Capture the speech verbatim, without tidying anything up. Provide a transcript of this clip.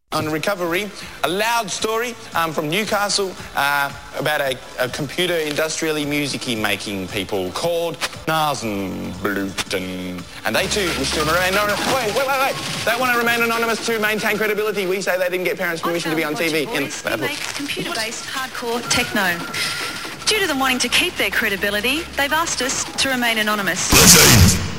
On recovery, a loud story um, from Newcastle uh, about a, a computer industrially music-y making people called Nasenbluten. And they too wish to remain anonymous. Wait, wait, wait, wait. They want to remain anonymous to maintain credibility. We say they didn't get parents' permission to be on T V. In Boys, they make computer-based hardcore techno. Due to them wanting to keep their credibility, they've asked us to remain anonymous.